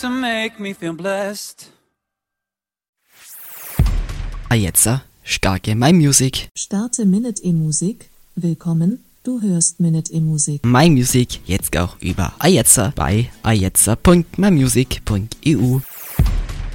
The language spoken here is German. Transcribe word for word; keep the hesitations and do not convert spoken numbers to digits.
to make me feel blessed. Ah, jetzt, starke My Music. Starte Minute E-Musik. Willkommen, du hörst Minute E-Musik. My Music jetzt auch über ijetzer bei ijetzer punkt mymusic punkt e u.